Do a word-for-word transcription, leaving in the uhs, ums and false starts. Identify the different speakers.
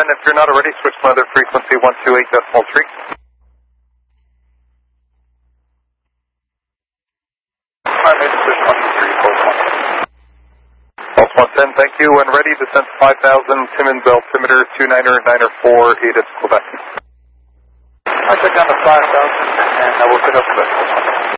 Speaker 1: If you're not already, switch to another frequency, one two eight decimal three. I made the switch, one two three, pulse one. Pulse one ten, thank you. When ready, descent to five thousand, Timmins altimeter two niner niner four, ATIS, Quebec.
Speaker 2: I took down to five thousand, and I will pick up Quebec.